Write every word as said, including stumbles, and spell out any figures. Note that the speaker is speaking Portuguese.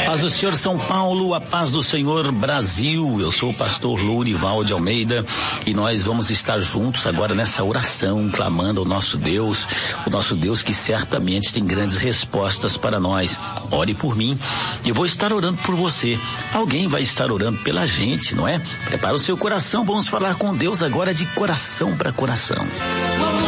Paz do Senhor São Paulo, a paz do Senhor Brasil. Eu sou o pastor Lourival de Almeida e nós vamos estar juntos agora nessa oração, clamando ao nosso Deus, o nosso Deus que certamente tem grandes respostas para nós. Ore por mim, eu vou estar orando por você. Alguém vai estar orando pela gente, não é? Prepara o seu coração, vamos falar com Deus agora de coração para coração.